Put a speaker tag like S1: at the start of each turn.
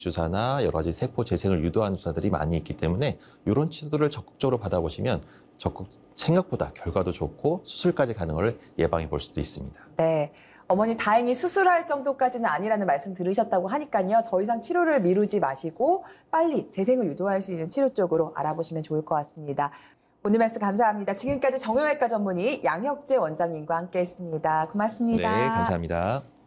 S1: 주사나 여러 가지 세포 재생을 유도하는 주사들이 많이 있기 때문에 이런 치료를 적극적으로 받아보시면 생각보다 결과도 좋고 수술까지 가는 걸 예방해 볼 수도 있습니다.
S2: 네. 어머니 다행히 수술할 정도까지는 아니라는 말씀 들으셨다고 하니까요. 더 이상 치료를 미루지 마시고 빨리 재생을 유도할 수 있는 치료 쪽으로 알아보시면 좋을 것 같습니다. 오늘 말씀 감사합니다. 지금까지 정형외과 전문의 양혁재 원장님과 함께했습니다. 고맙습니다.
S1: 네, 감사합니다.